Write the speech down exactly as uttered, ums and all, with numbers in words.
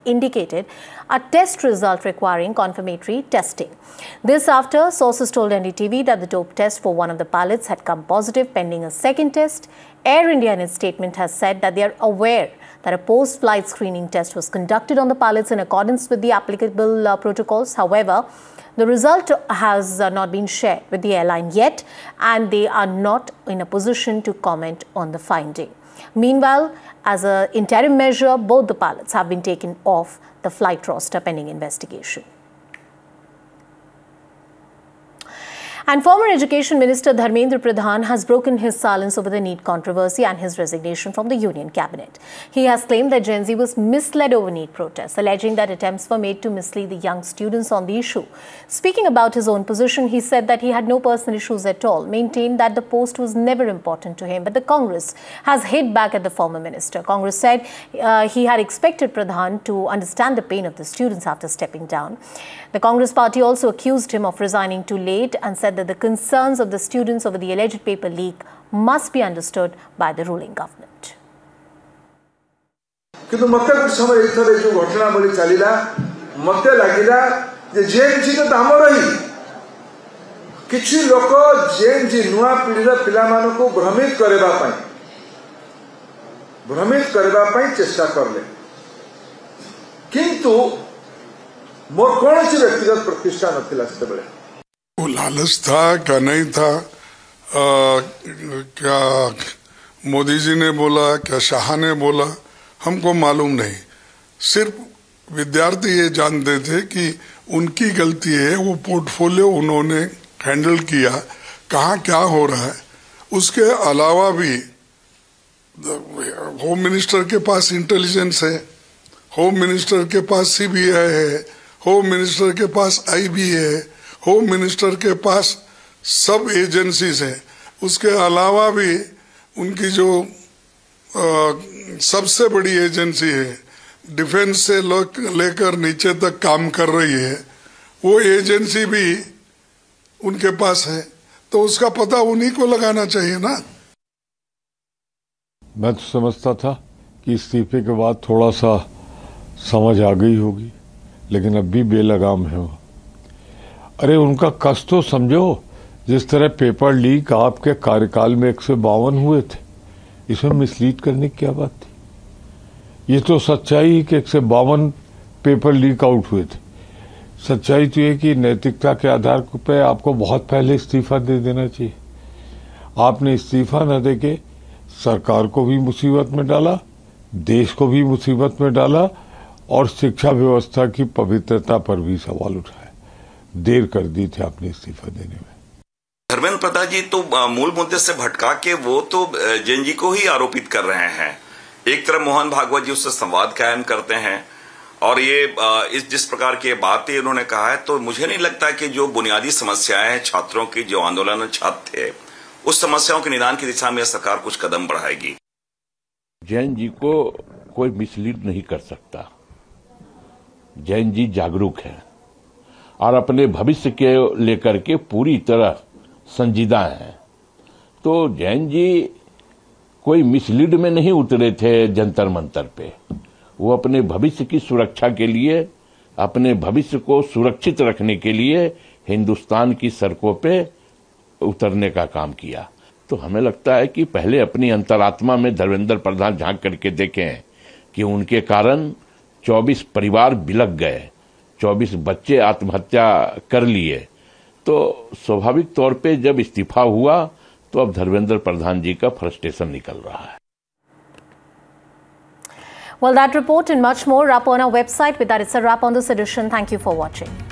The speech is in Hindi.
indicated a test result requiring confirmatory testing. This after sources told N D T V that the dope test for one of the pilots had come positive pending a second test. Air India in its statement has said that they are aware that a post-flight screening test was conducted on the pilots in accordance with the applicable uh, protocols. However, the result has uh, not been shared with the airline yet, and they are not in a position to comment on the finding. Meanwhile, as an interim measure, both the pilots have been taken off the flight roster pending investigation. And former Education Minister Dharmendra Pradhan has broken his silence over the NEET controversy and his resignation from the Union Cabinet. He has claimed that Gen Z was misled over NEET protests, alleging that attempts were made to mislead the young students on the issue. Speaking about his own position, he said that he had no personal issues at all, maintained that the post was never important to him, but the Congress has hit back at the former minister. Congress said uh, he had expected Pradhan to understand the pain of the students after stepping down. The Congress party also accused him of resigning too late and said that the concerns of the students over the alleged paper leak must be understood by the ruling government. किंतु मते कुछ समय इथरे जो घटना बली चलीला मते लागिला जे जेन जी तो हमर ही किछि लोक जेन जी नुआ पीढ़ीर पिला मानको को भ्रमित करबा पई भ्रमित करबा पई चेष्टा करले किंतु मोर कौन सी व्यक्तिगत प्रतिष्ठा नथिला से बेले वो लालच था क्या नहीं था आ, क्या मोदी जी ने बोला क्या शाह ने बोला हमको मालूम नहीं। सिर्फ विद्यार्थी ये जानते थे कि उनकी गलती है, वो पोर्टफोलियो उन्होंने हैंडल किया, कहाँ क्या हो रहा है। उसके अलावा भी होम मिनिस्टर के पास इंटेलिजेंस है, होम मिनिस्टर के पास सीबीआई है, होम मिनिस्टर के पास आईबी है, होम मिनिस्टर के पास सब एजेंसीज हैं। उसके अलावा भी उनकी जो आ, सबसे बड़ी एजेंसी है, डिफेंस से लेकर नीचे तक काम कर रही है, वो एजेंसी भी उनके पास है, तो उसका पता उन्हीं को लगाना चाहिए ना। मैं तो समझता था कि इस्तीफे के बाद थोड़ा सा समझ आ गई होगी, लेकिन अब भी बेलगाम है वो। अरे उनका कष्ट तो समझो, जिस तरह पेपर लीक आपके कार्यकाल में एक सौ बावन हुए थे, इसमें मिसलीड करने की क्या बात थी। ये तो सच्चाई कि एक सौ बावन पेपर लीक आउट हुए थे। सच्चाई तो ये कि नैतिकता के आधार पे आपको बहुत पहले इस्तीफा दे देना चाहिए। आपने इस्तीफा न देके सरकार को भी मुसीबत में डाला, देश को भी मुसीबत में डाला और शिक्षा व्यवस्था की पवित्रता पर भी सवाल उठाया। देर कर दी थी आपने इस्तीफा देने में। धर्मेंद्र प्रधान जी तो मूल मुद्दे से भटका के वो तो जैन जी को ही आरोपित कर रहे हैं। एक तरफ मोहन भागवत जी उससे संवाद कायम करते हैं और ये इस जिस प्रकार की बातें उन्होंने कहा है, तो मुझे नहीं लगता कि जो बुनियादी समस्याएं छात्रों की जो आंदोलन छात्र थे, उस समस्याओं के निदान की दिशा में सरकार कुछ कदम बढ़ाएगी। जैन जी को कोई मिसलीड नहीं कर सकता। जैन जी जागरूक है और अपने भविष्य के लेकर के पूरी तरह संजीदा हैं। तो जैन जी कोई मिसलीड में नहीं उतरे थे जंतर मंतर पे। वो अपने भविष्य की सुरक्षा के लिए, अपने भविष्य को सुरक्षित रखने के लिए हिंदुस्तान की सड़कों पे उतरने का काम किया। तो हमें लगता है कि पहले अपनी अंतरात्मा में धर्मेंद्र प्रधान झांक करके देखें कि उनके कारण चौबीस परिवार बिलक गए, चौबीस बच्चे आत्महत्या कर लिए। तो स्वाभाविक तौर पे जब इस्तीफा हुआ तो अब धर्मेंद्र प्रधान जी का फ्रस्ट्रेशन निकल रहा है। Well, that report and much more up on our website. With that, it's a wrap on this edition. Thank you for watching.